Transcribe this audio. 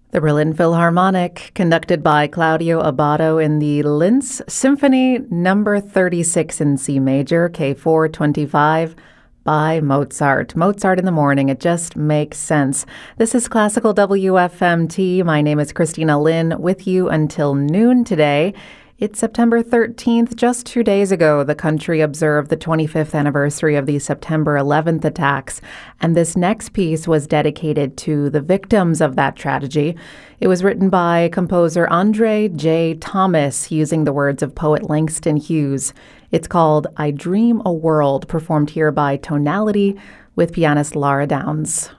The Berlin Philharmonic, conducted by Claudio Abbado in the Linz Symphony No. 36 in C major, K425, by Mozart. Mozart in the morning, it just makes sense. This is Classical WFMT. My name is Christina Lin, with you until noon today. It's September 13th. Just 2 days ago, the country observed the 25th anniversary of the September 11th attacks, and this next piece was dedicated to the victims of that tragedy. It was written by composer Andre J. Thomas, using the words of poet Langston Hughes. It's called I Dream a World, performed here by Tonality with pianist Laura Downs.